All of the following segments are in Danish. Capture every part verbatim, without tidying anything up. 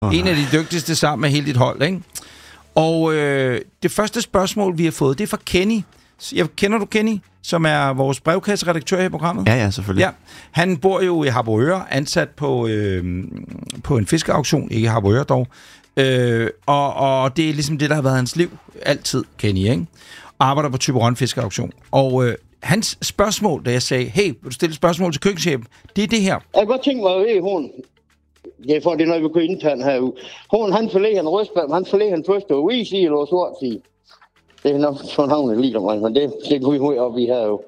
Oh, en af de dygtigste sammen med hele dit hold, ikke? Og øh, det første spørgsmål, vi har fået, det er fra Kenny. Jeg kender du Kenny, som er vores brevkasseredaktør her i programmet? Ja, ja, selvfølgelig. Ja. Han bor jo i Harboøre, ansat på, øh, på en fiskeauktion, ikke i Harboøre dog. Øh, og, og det er ligesom det, der har været hans liv altid, Kenny, ikke? Arbejder på Thyborøn Fiskeauktion. Og øh, hans spørgsmål, da jeg sagde, hey, vil du stille et spørgsmål til køkkenchefen? Det er det her. Jeg kan godt tænke mig at vide, hun... Det er for, det er noget, vi kan indtale herude. Hun, han forlægger en røstbærm, han forlægger en første og hvid side eller sort side. Det er nok sådan havnet lige om men det, det kunne vi høje op i her jo.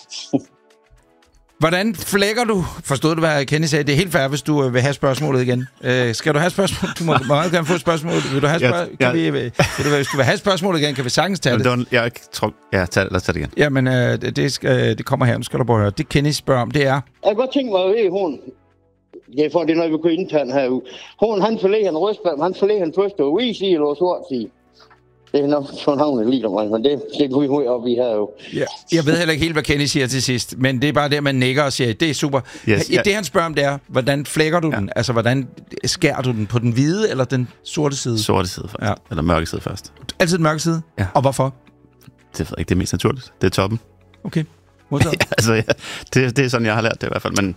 Hvordan flækker du? Forstod du, hvad Kenny sagde? Det er helt fair, hvis du vil have spørgsmålet igen. Øh, skal du have spørgsmålet? Du må meget gerne få spørgsmålet. Vil du have spørgsmålet? Ja, ja. Kan vi, vil du, hvis du vil have spørgsmålet igen, kan vi sagtens tage det. det. Jeg tror, ja, tag, lad os tage det igen. Jamen, øh, det, skal, det kommer her. Nu skal du bare høre. Det Kenny spørger om, det er... Jeg kan godt tænke mig at vide, hun... Det er for, det er noget, vi kan indtale herude. Hun, han forlægger en røstbærm, han forlægger en første og hvid side eller sort side. Det er nok sådan havnet lige om men det, det kunne vi høje op i her jo. Ja. Jeg ved heller ikke helt, hvad Kenny siger til sidst, men det er bare det, man nikker og siger, det er super. Yes, ja. Det han spørger om, det er, hvordan flækker du ja. den? Altså, hvordan skærer du den på den hvide eller den sorte side? Sorte side først, ja. Eller mørke side først. Altid den mørke side? Ja. Og hvorfor? Det ved jeg ikke, det er mest naturligt. Det er toppen. Okay, modtaget. ja, altså, ja, det, det er sådan, jeg har lært det i hvert fald, men...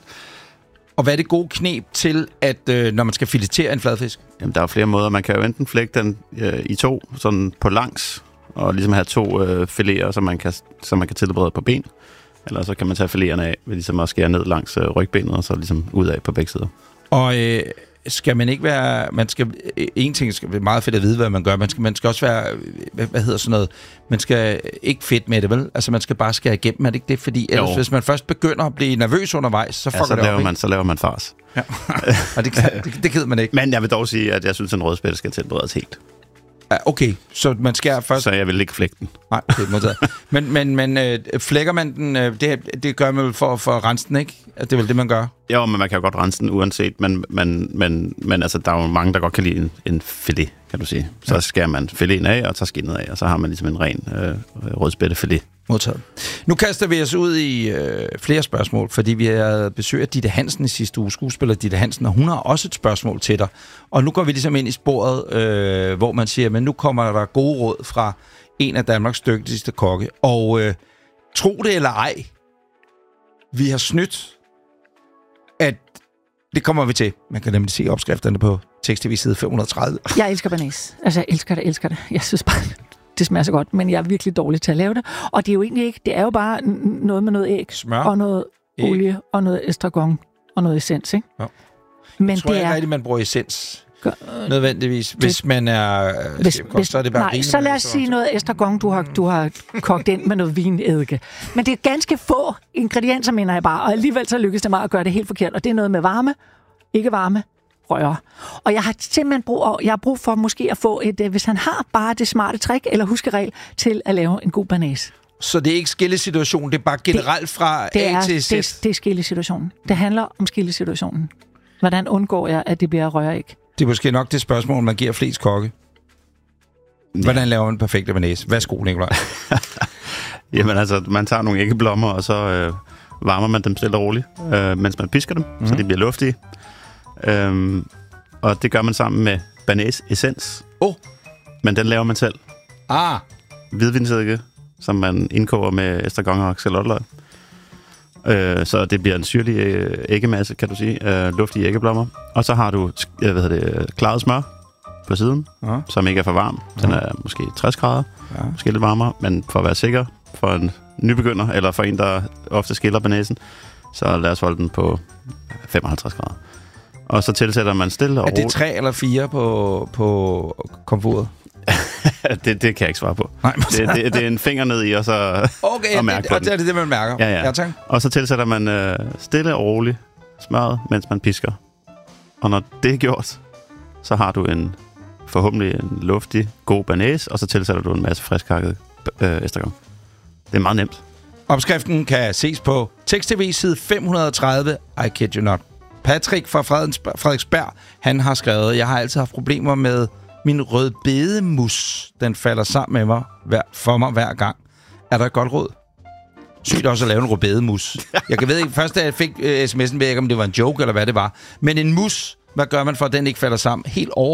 Og hvad er det gode knep til, at øh, når man skal filetere en fladfisk? Jamen, der er flere måder. Man kan jo enten flække den øh, i to, sådan på langs, og ligesom have to øh, fileter, som man kan, som man kan tilberede på ben. Eller så kan man tage fileterne af, ved ligesom at skære ned langs øh, rygbenet, og så ligesom ud af på begge sider. Og øh, skal man ikke være... Man skal, en ting skal være meget fedt at vide, hvad man gør. Man skal, man skal også være... Hvad, hvad hedder sådan noget? Man skal ikke fedt med det, vel? Altså, man skal bare skære igennem, er det ikke det? Fordi ellers, hvis man først begynder at blive nervøs undervejs, så fucker ja, så det op, man, så laver man fars. Ja. Og det, det, det gider man ikke. Men jeg vil dog sige, at jeg synes, at en rødspætte skal tilberedes helt. Ja, okay, så man skærer først... Så jeg vil ikke flække den. Nej, det er modtaget. men men, men øh, flækker man den... Øh, det, det gør man vel for, for at rense den, ikke? Det er vel det, man gør? Jo, men man kan jo godt rense den uanset, men, men, men, men altså, der er jo mange, der godt kan lide en, en filet, kan du sige. Så ja. skærer man fileten af, og tager skinnet af, og så har man ligesom en ren øh, rødspættefilet. Modtaget. Nu kaster vi os ud i øh, flere spørgsmål, fordi vi har besøg af Ditte Hansen i sidste uge, skuespiller Ditte Hansen, og hun har også et spørgsmål til dig. Og nu går vi ligesom ind i sporet, øh, hvor man siger, men nu kommer der gode råd fra en af Danmarks dygtigste kokke. Og øh, tro det eller ej, vi har snydt, at det kommer vi til. Man kan nemlig se opskrifterne på tekst-tv side fem hundrede og tredive. Jeg elsker banæs. Altså, jeg elsker det, elsker det. Jeg synes bare, det smager så godt, men jeg er virkelig dårlig til at lave det. Og det er jo egentlig ikke, det er jo bare n- noget med noget æg, smør, og noget æg. olie, og noget estragon, og noget essens, ikke? Ja. Men jeg tror det ikke er... rigtigt, man bruger essens. Gør, øh, nødvendigvis. Hvis det, man er... Hvis, godt, hvis, så er det bare nej, så lad os sige noget estragon, du har, du har kogt ind med noget vinedike. Men det er ganske få ingredienser, mener jeg bare, og alligevel så lykkes det mig at gøre det helt forkert. Og det er noget med varme, ikke varme, røre. Og jeg har simpelthen brug, jeg har brug for måske at få et, hvis han har bare det smarte trick eller huskeregel til at lave en god banæs. Så det er ikke skillesituation, det er bare generelt det, fra det A er, til Z? Det, det er skillesituationen. Det handler om skillesituationen. Hvordan undgår jeg, at det bliver røræg? Det er måske nok det spørgsmål, man giver flest kokke. Hvordan ja. laver man en perfekt banæs? Værsgo, Nikolaj. Jamen altså, man tager nogle æggeblommer, og så øh, varmer man dem stille og roligt, øh, mens man pisker dem, mm. så de bliver luftige. Øhm, og det gør man sammen med banæs-essens. Oh. Men den laver man selv. Ah. Hvidvinsedike, som man indkoger med estragon og xalotløg. Øh, så det bliver en syrlig øh, æggemasse, kan du sige. Øh, luftige æggeblommer. Og så har du øh, hvad hedder det, klaret smør på siden, ja. som ikke er for varm. Den ja. er måske tres grader, ja. måske lidt varmere. Men for at være sikker, for en nybegynder, eller for en, der ofte skiller banæsen, så lad os holde den på femoghalvtreds grader. Og så tilsætter man stille og roligt. Er det tre eller fire på, på komfuret? det, det kan jeg ikke svare på. Nej, det, det, det er en finger ned i, og så okay, og mærke det, på og det er det, man mærker. Ja, ja. Ja, tak. Og så tilsætter man øh, stille og roligt smøret, mens man pisker. Og når det er gjort, så har du en forhåbentlig en luftig, god banæs, og så tilsætter du en masse friskhakket øh, estragon. Det er meget nemt. Opskriften kan ses på tekst-tv side fem hundrede og tredive. I kid you not. Patrick fra Frederiksberg, han har skrevet, jeg har altid haft problemer med min rødbedemus. Den falder sammen med mig hver, for mig hver gang. Er der et godt råd? Sygt også at lave en rødbedemus. Jeg kan ved ikke, først da jeg fik uh, sms'en, ved jeg ikke, om det var en joke eller hvad det var. Men en mus, Hvad gør man for, at den ikke falder sammen? Helt over